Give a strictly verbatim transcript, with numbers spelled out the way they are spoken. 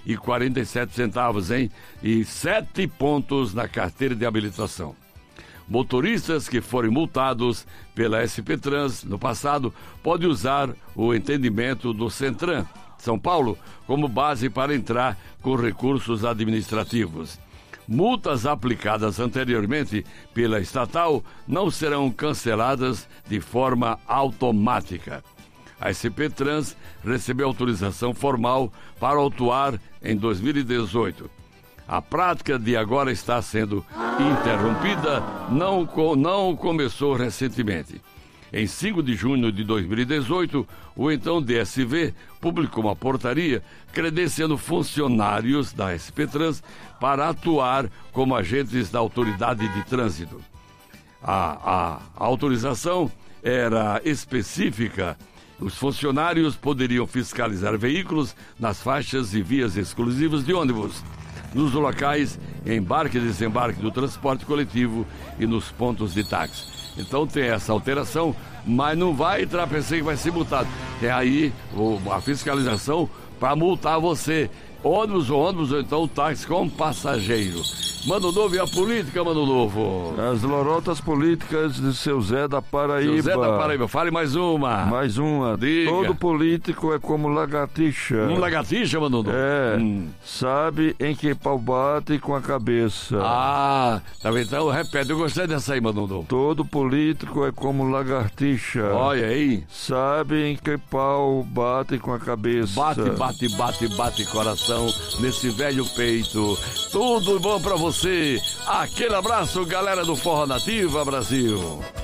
e quarenta e sete centavos, hein? E sete pontos na carteira de habilitação. Motoristas que forem multados pela S P Trans no passado podem usar o entendimento do Centran São Paulo como base para entrar com recursos administrativos. Multas aplicadas anteriormente pela estatal não serão canceladas de forma automática. A S P Trans recebeu autorização formal para autuar em dois mil e dezoito. A prática de agora está sendo interrompida, não, não começou recentemente. Em cinco de junho de dois mil e dezoito, o então D S V publicou uma portaria credenciando funcionários da S P Trans para atuar como agentes da autoridade de trânsito. A, a, a autorização era específica. Os funcionários poderiam fiscalizar veículos nas faixas e vias exclusivas de ônibus, nos locais embarque e desembarque do transporte coletivo e nos pontos de táxi. Então tem essa alteração, mas não vai entrar, pensei que vai ser multado. Tem aí o, a fiscalização para multar você. Ônibus ou ônibus, ou então táxi com passageiro. Mano Novo e a política, Mano Novo. As lorotas políticas de seu Zé da Paraíba. Seu Zé da Paraíba, fale mais uma. Mais uma. Diga. Todo político é como lagartixa. Um lagartixa, Mano Novo? É. Hum. Sabe em que pau bate com a cabeça. Ah, tá bem, então repete, eu gostei dessa aí, Mano Novo. Todo político é como lagartixa. Olha aí. Sabe em que pau bate com a cabeça. Bate, bate, bate, bate coração nesse velho peito. Tudo bom pra você. Aquele abraço, galera do Forró Nativa Brasil.